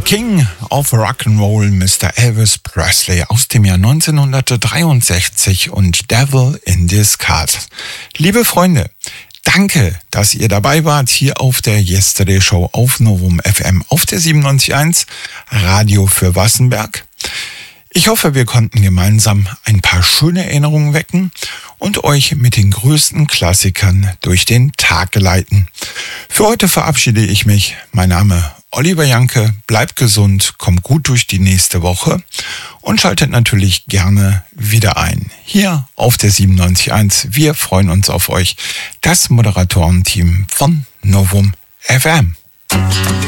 King of Rock'n'Roll, Mr. Elvis Presley aus dem Jahr 1963 und Devil in Disguise. Liebe Freunde, danke, dass ihr dabei wart hier auf der Yesterday Show auf Novum FM auf der 97.1 Radio für Wassenberg. Ich hoffe, wir konnten gemeinsam ein paar schöne Erinnerungen wecken und euch mit den größten Klassikern durch den Tag geleiten. Für heute verabschiede ich mich. Mein Name Oliver Janke. Bleibt gesund, kommt gut durch die nächste Woche und schaltet natürlich gerne wieder ein. Hier auf der 97.1. Wir freuen uns auf euch. Das Moderatorenteam von Novum FM.